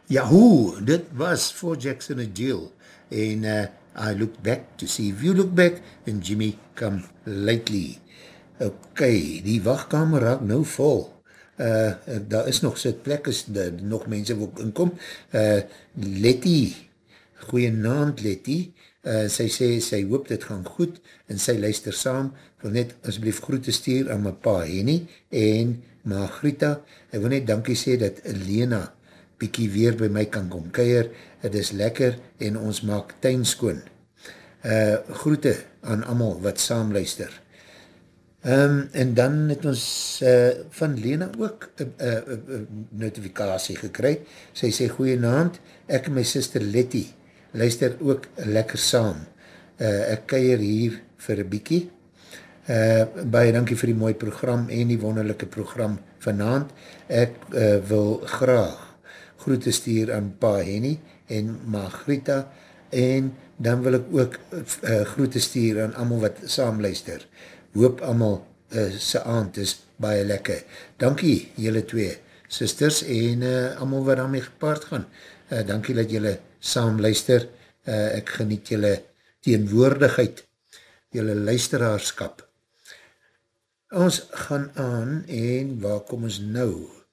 Yahoo, dit was For Jackson a Jill en I look back to see if you look back en Jimmy come lately. Ok, die wachtkamer raak nou vol. Daar is nog sit plek, is nog mense wat inkom. Letty, goeie naand Letty, sy sê, sy hoop dit gaan goed en sy luister saam, wil net asblief groete stuur aan my pa Henny en Margrita. Ek wil net dankie sê dat Lena bykie weer by my kan kom kuier, het is lekker en ons maak tuin skoon. Groete aan almal wat saam luister. En dan het ons van Lena ook notifikasie gekry. Sy sê goeie naand, ek en my sister Letty luister ook lekker saam. Ek kuier hier vir een bykie. Baie dankie vir die mooi program en die wonderlijke program vanavond. Ek wil graag groete stuur aan Pa Henny en Margrita en dan wil ek ook groete stuur aan almal wat saam luister. Hoop almal se aand is baie lekker. Dankie julle twee sisters en almal wat daarmee gepaard gaan. Dankie dat julle saam luister. Ek geniet julle teenwoordigheid, julle luisteraarskap. Ons gaan aan en waar kom ons nou?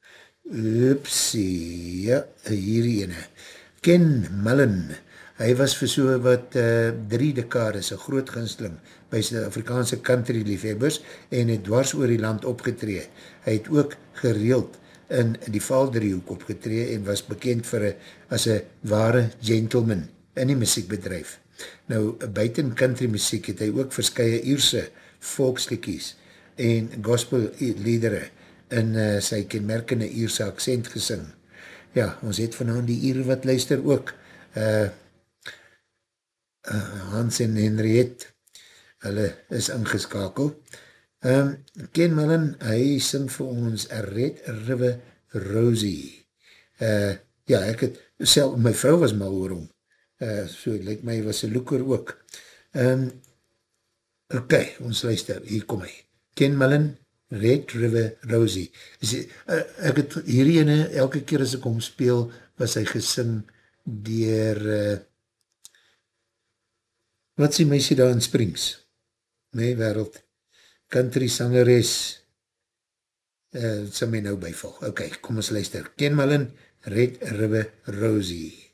Oepsie, ja, hierdie ene. Ken Mullen, hy was vir so wat 3 dekades, een groot gunsteling by Suid-Afrikaanse country liefhebbers en het dwars oor die land opgetree. Hy het ook gereeld in die Vaaldriehoek opgetree en was bekend as een ware gentleman in die muziekbedrijf. Nou, buiten country muziek het hy ook verskye Ierse volkslikies en gospel liedere in sy kenmerkende Ierse accent gesing. Ja, ons het vanavond die Ier wat luister ook. Hans en Henriette, hulle is ingeskakel. Ken Mullen, hy sing vir ons A Red River Rosie. Ja, ek het, self, my vrou was mal oor hom. So, lyk my, was een loeker ook. Ok, ons luister, hier kom hy. Ken Mullen, Red River Rosie. Ek het hierdie ene, elke keer as ek hom speel, was hy gesing dier, wat sê meisie daar in Springs? My wereld, country sangeres, het sal my nou byval. Ok, kom ons luister. Ken Mullen, Red River Rosie.